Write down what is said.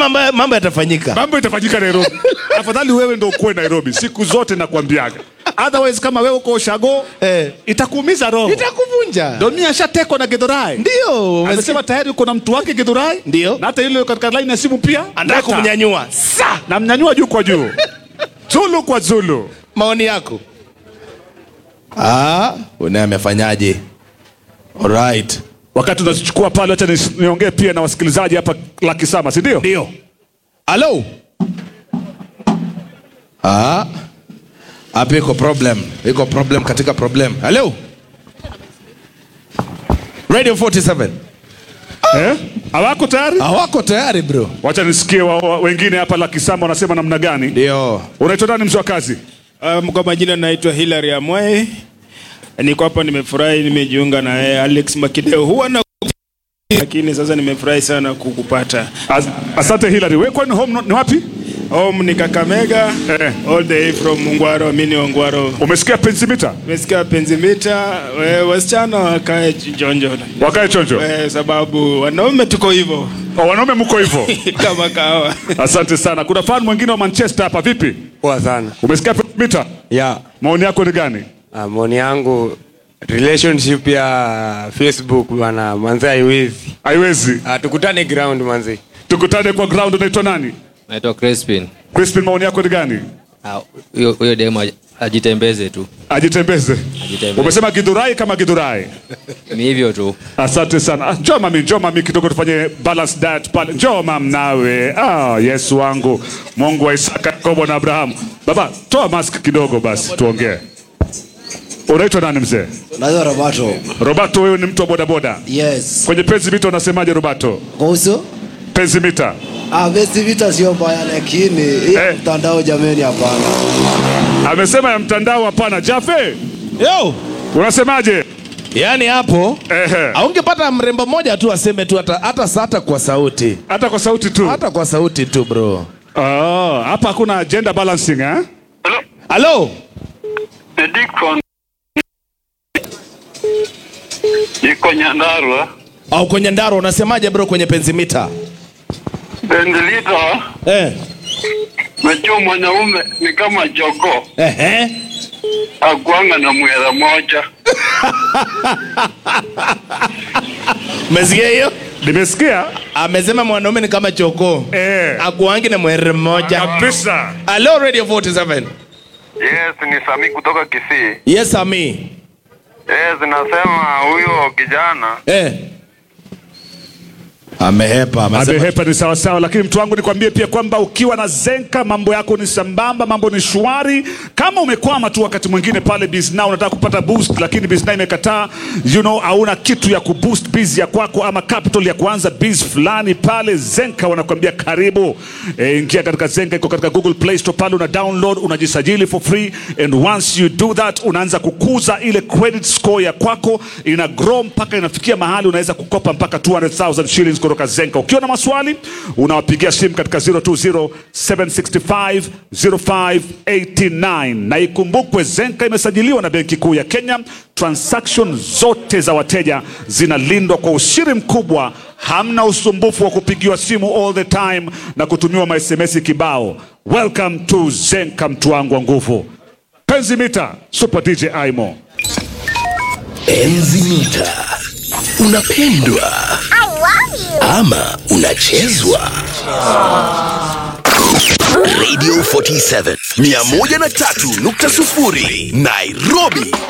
mambo yatafanyika. Mambo yatafanyika Nairobi. Afadhali wewe ndio uko Nairobi siku zote nakwambiaga. Otherwise kama wewe uko Ushago, itakuumiza roho. Itakuvunja. Ndio mimi ashateko na Githurai. Ndio. Amesema tayari uko na mtu wake Githurai. Ndio. Na hata yule katika line ya simu pia anataka kumnyanyua. Na mnyanyua juu kwa juu. Zulu kwa Zulu. Maoni yako? Una amefanyaje? Alright. Wakati tunachukua pale, acha niongee pia na wasikilizaji hapa Lucky Summer, si ndio? Ndio. Hello. Hapa iko problem katika problem. Hello. Radio 47. Hawako tayari? Hawako tayari bro. Wacha nisikie wengine hapa Lucky Summer wanasema namna gani? Ndio. Unaitwa nani mzee wa kazi? Kwa majina naitwa Hilary Amway. Niko hapa nimefurahi nimejiunga na Alex Makideo. Huwa na lakini sasa nimefurahi sana kukupata. Asante Hilary. Wewe kwani home ni wapi? Home ni Kakamega. All the way from Ongwaro, mini Ongwaro. Umesikia Penzimita? Umesikia Penzimita? Wasichana wakae chonjo. Wakae chonjo. Sababu wanaume tuko hivyo. Wanaume mko hivyo. Kama kawa. Asante sana. Kuna fan mwingine wa Manchester hapa, vipi? Poa sana. Umesikia Penzimita? Yeah. Maoni yako ni gani? Maoni yangu relationship ya Facebook bwana manze haiwezi. Tukutane ground manze. Tukutane kwa ground. Unaitwa nani? Naitwa Crispin. Crispin, maoni yako ni gani? Huyo demo ajitembeze tu. Ajitembeze. Umesema Githurai kama Githurai. Ni hivyo tu. Asante sana. Njoo mami kidogo tufanye balance diet pale. Njoo mam nawe. Yesu wangu. Mungu wa Isaka, Yakobo na Abraham. Baba, toa mask kidogo basi tuongee. Unaitwa nani mzee? Naitwa Roberto. Roberto, wewe ni mtu wa bodaboda? Yes. Kwenye Penzimita unasemaje Roberto? Kuhusu? Penzimita. Penzimita sio mbaya lakini mtandao jameni hapana. Amesema ya mtandao hapana. Jafe? Yo! Unasemaje? Yaani hapo aungepata mrembo mmoja tu aseme tu hata kwa sauti. Hata kwa sauti tu. Hata kwa sauti tu bro. Hapa hakuna gender balancing Hello. Dickon. Niko Nyandarua. Uko Nyandarua, unasemaje bro kwenye Penzimita? Penzimita. Najua mwanaume ni kama jogoo. Hakuanga na mwera moja. Umesikia hiyo? Nimesikia. Amesema mwanaume ni kama jogoo. Hakuangi na mwera moja. Kabisa. Hello Radio 47. Yes, ni Sami kutoka Kisii. Yes, Sami. Nasema huyo kijana Amehepa ni sawa sawa, lakini mtu wangu nikwambie pia kwamba ukiwa na Zenka mambo yako ni sambamba, mambo ni shwari. Kama umekwama tu wakati mwingine pale Bizna unataka kupata boost lakini Bizna imekataa, hauna kitu ya kuboost biz ya kwako ama capital ya kuanza biz fulani pale, Zenka wanakuambia karibu. Ingia katika Zenka, iko katika Google Play Store pale, una download, unajisajili for free, and once you do that unaanza kukuza ile credit score ya kwako, ina grow mpaka inafikia mahali unaweza kukopa mpaka 200,000 shillings kutoka Zenka. Ukiwa na maswali unawapigia simu katika 020-765-0589. Na ikumbukwe Zenka imesajiliwa na Benki Kuu ya Kenya. Transaction zote za wateja zinalindwa kwa usiri mkubwa. Hamna usumbufu wa kupigiwa simu all the time na kutumiwa SMS kibao. Welcome to Zenka, mtu wangu wa nguvu. Penzimita, Super DJ Aimo. Penzimita. Unapendwa ama unachezwa? Radio 47 103.0 Nairobi.